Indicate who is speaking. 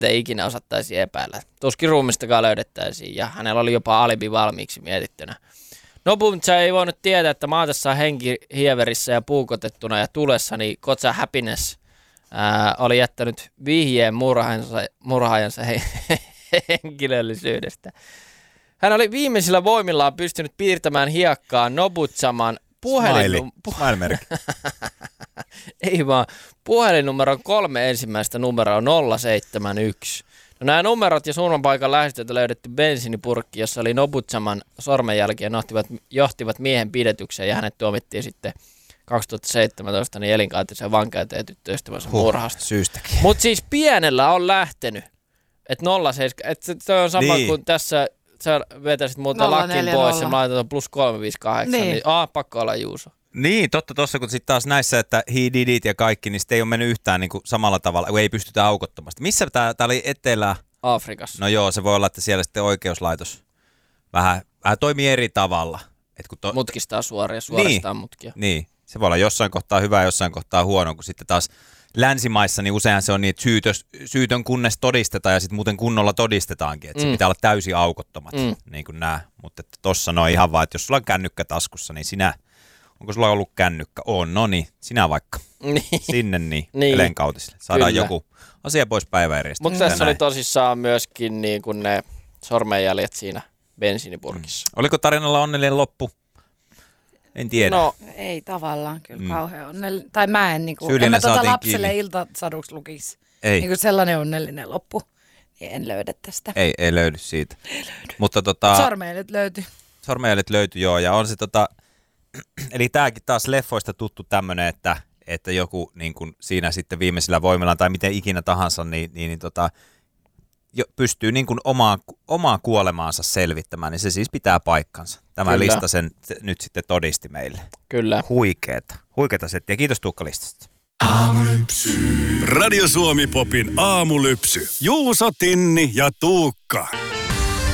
Speaker 1: ei ikinä osattaisi epäillä. Tuskin ruumistakaan löydettäisiin ja hänellä oli jopa alibi valmiiksi mietittynä. Nobuncha ei voinut tietää, että maatessa henki hieverissä ja puukotettuna ja tulessa, niin Kotsa Happiness oli jättänyt vihjeen murhaajansa henkilöllisyydestä. Hän oli viimeisillä voimillaan pystynyt piirtämään hiekkaan Nobutsaman ei vaan, puhelinnumeron 3 ensimmäistä numeroa 071. No, nämä numerot ja surmanpaikan lähestöltä löydetty bensiinipurkki, jossa oli Nobutsaman sormenjälkiä, johtivat miehen pidätykseen ja hänet tuomittiin sitten 2017 niin elinkautiseen vankeuteen ja tyttöystävänsä murhasta.
Speaker 2: Syystäkin.
Speaker 1: Mutta siis pienellä on lähtenyt, että 07, että se on sama niin. Kuin tässä, sä vetäisit muuten lakin pois ja laitat plus 358, niin pakko olla Juuso.
Speaker 2: Niin, totta tuossa, kun sitten taas näissä, että he did it ja kaikki, niin sitten ei ole mennyt yhtään niin kuin samalla tavalla, kun ei pystytä aukottomasti. Missä tämä oli
Speaker 1: Afrikassa.
Speaker 2: No joo, se voi olla, että siellä sitten oikeuslaitos vähän toimii eri tavalla.
Speaker 1: Mutkistaa suoristaan mutkia.
Speaker 2: Niin, se voi olla jossain kohtaa hyvä ja jossain kohtaa huono, kun sitten taas länsimaissa niin useinhan se on niin, että syytön kunnes todistetaan ja sitten muuten kunnolla todistetaankin, että se pitää olla täysin aukottomat, niin kuin nämä. Mutta tossa no ihan vaan, että jos sulla on kännykkä taskussa, niin onko sulla ollut kännykkä? No niin, sinä vaikka. Sinne niin. Elenkautiselle. Saadaan joku asia pois päiväjärjestä.
Speaker 1: Mutta tässä oli tosissaan myöskin niin kuin ne sormenjäljet siinä bensiinipurkissa.
Speaker 2: Oliko tarinalla onnellinen loppu? En tiedä.
Speaker 3: No ei tavallaan kyllä kauhean onnellinen. Tai mä en en mä lapselle iltasaduksi lukisi. Ei. Niin sellainen onnellinen loppu. Niin en löydä tästä.
Speaker 2: Ei löydy siitä.
Speaker 3: Ei löydy.
Speaker 2: Mutta
Speaker 3: Sormenjäljet
Speaker 2: löytyi joo. Ja on se eli tämäkin taas leffoista tuttu tämmöinen, että joku niin kuin siinä sitten viimeisillä voimillaan tai miten ikinä tahansa, pystyy niin kuin omaa kuolemaansa selvittämään, niin se siis pitää paikkansa. Tämä Kyllä. lista sen nyt sitten todisti meille.
Speaker 1: Kyllä.
Speaker 2: Huikeeta settiä. Kiitos Tuukka listasta.
Speaker 4: Radio Suomi Popin aamulypsy. Juuso, Tinni ja Tuukka.